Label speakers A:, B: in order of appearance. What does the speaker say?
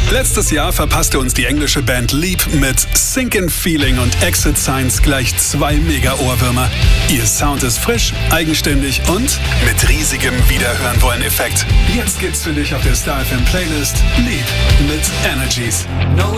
A: Letztes Jahr verpasste uns die englische Band Leap mit Sinkin' Feeling und Exit Signs gleich 2 Mega-Ohrwürmer. Ihr Sound ist frisch, eigenständig und mit riesigem Wiederhören-Wollen-Effekt. Jetzt gibt's für dich auf der Star FM Playlist Leap mit Energies.
B: No